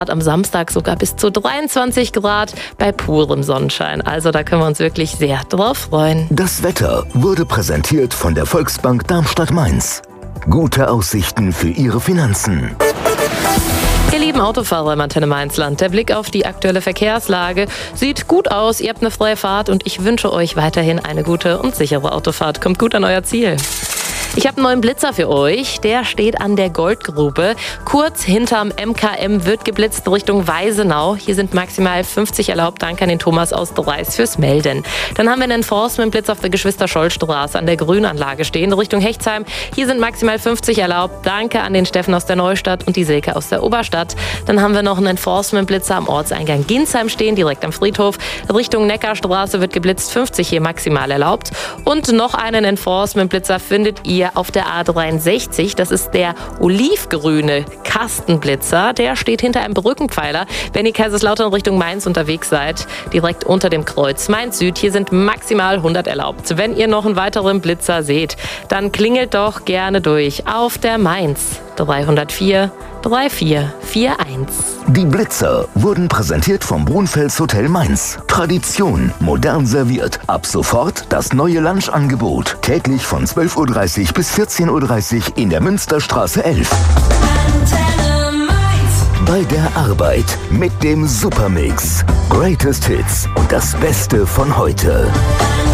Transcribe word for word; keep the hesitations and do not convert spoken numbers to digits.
Am Samstag sogar bis zu dreiundzwanzig Grad bei purem Sonnenschein. Also da können wir uns wirklich sehr drauf freuen. Das Wetter wurde präsentiert von der Volksbank Darmstadt-Mainz. Gute Aussichten für Ihre Finanzen. Ihr lieben Autofahrer im Antenne Mainzland, der Blick auf die aktuelle Verkehrslage sieht gut aus. Ihr habt eine freie Fahrt und ich wünsche euch weiterhin eine gute und sichere Autofahrt. Kommt gut an euer Ziel. Ich habe einen neuen Blitzer für euch. Der steht an der Goldgrube. Kurz hinterm M K M wird geblitzt Richtung Weisenau. Hier sind maximal fünfzig erlaubt. Danke an den Thomas aus Dreis fürs Melden. Dann haben wir einen Enforcement-Blitz auf der Geschwister-Scholl-Straße an der Grünanlage stehen Richtung Hechtsheim. Hier sind maximal fünfzig erlaubt. Danke an den Steffen aus der Neustadt und die Silke aus der Oberstadt. Dann haben wir noch einen Enforcement-Blitzer am Ortseingang Ginsheim stehen, direkt am Friedhof. Richtung Neckarstraße wird geblitzt, fünfzig hier maximal erlaubt. Und noch einen Enforcement-Blitzer findet ihr auf der A dreiundsechzig. Das ist der olivgrüne Kastenblitzer. Der steht hinter einem Brückenpfeiler, wenn ihr Kaiserslautern Richtung Mainz unterwegs seid. Direkt unter dem Kreuz Mainz Süd. Hier sind maximal hundert erlaubt. Wenn ihr noch einen weiteren Blitzer seht, dann klingelt doch gerne durch auf der Mainz dreihundertvier drei vier vier eins. Die Blitzer wurden präsentiert vom Brunfels Hotel Mainz. Tradition, modern serviert. Ab sofort das neue Lunchangebot. Täglich von zwölf Uhr dreißig bis vierzehn Uhr dreißig in der Münsterstraße elf. Bei der Arbeit mit dem Supermix. Greatest Hits und das Beste von heute.